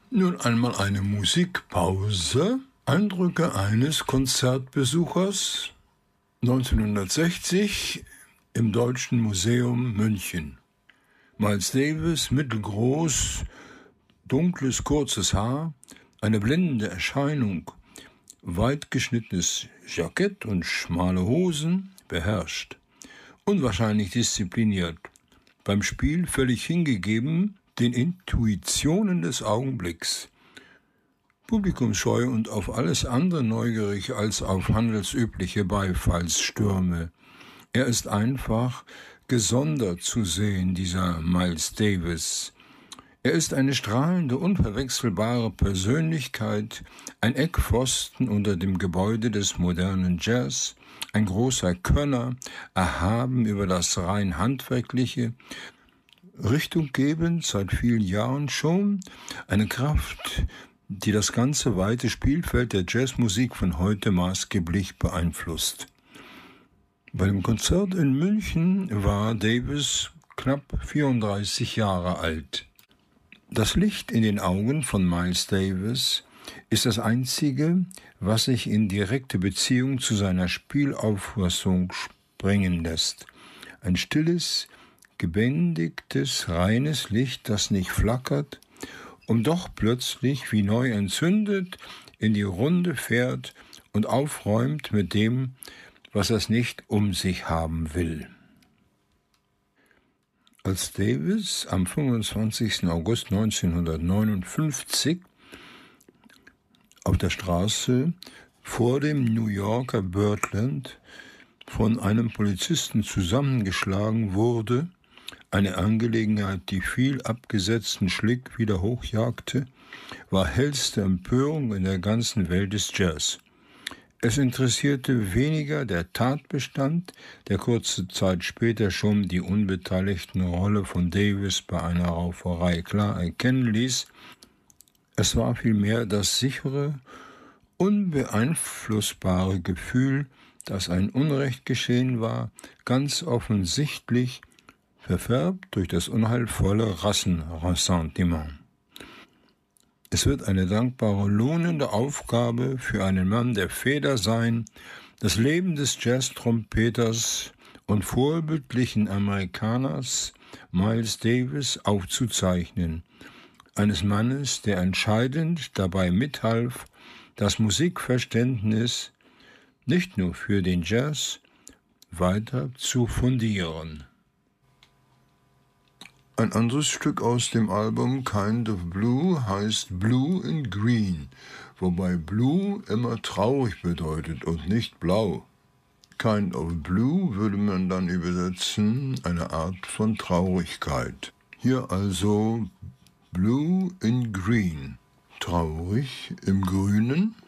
Nun einmal eine Musikpause. Eindrücke eines Konzertbesuchers 1960 im Deutschen Museum München. Miles Davis, mittelgroß, dunkles, kurzes Haar, eine blendende Erscheinung, weit geschnittenes Jackett und schmale Hosen, beherrscht, unwahrscheinlich diszipliniert, beim Spiel völlig hingegeben den Intuitionen des Augenblicks, publikumsscheu und auf alles andere neugierig als auf handelsübliche Beifallsstürme. Er ist einfach gesondert zu sehen, dieser Miles Davis. Er ist eine strahlende, unverwechselbare Persönlichkeit, ein Eckpfosten unter dem Gebäude des modernen Jazz, ein großer Könner, erhaben über das rein Handwerkliche, richtunggebend seit vielen Jahren schon, eine Kraft, die das ganze weite Spielfeld der Jazzmusik von heute maßgeblich beeinflusst. Bei dem Konzert in München war Davis knapp 34 Jahre alt. Das Licht in den Augen von Miles Davis ist das Einzige, was sich in direkte Beziehung zu seiner Spielauffassung bringen lässt. Ein stilles, gebändigtes, reines Licht, das nicht flackert, um doch plötzlich wie neu entzündet in die Runde fährt und aufräumt mit dem, was es nicht um sich haben will. Als Davis am 25. August 1959 auf der Straße vor dem New Yorker Birdland von einem Polizisten zusammengeschlagen wurde, eine Angelegenheit, die viel abgesetzten Schlick wieder hochjagte, war hellste Empörung in der ganzen Welt des Jazz. Es interessierte weniger der Tatbestand, der kurze Zeit später schon die unbeteiligten Rolle von Davis bei einer Rauferei klar erkennen ließ. Es war vielmehr das sichere, unbeeinflussbare Gefühl, dass ein Unrecht geschehen war, ganz offensichtlich verfärbt durch das unheilvolle Rassenressentiment. Es wird eine dankbare, lohnende Aufgabe für einen Mann der Feder sein, das Leben des Jazz-Trompeters und vorbildlichen Amerikaners Miles Davis aufzuzeichnen, eines Mannes, der entscheidend dabei mithalf, das Musikverständnis nicht nur für den Jazz weiter zu fundieren. Ein anderes Stück aus dem Album Kind of Blue heißt Blue in Green, wobei Blue immer traurig bedeutet und nicht blau. Kind of Blue würde man dann übersetzen, eine Art von Traurigkeit. Hier also Blue in Green, traurig im Grünen.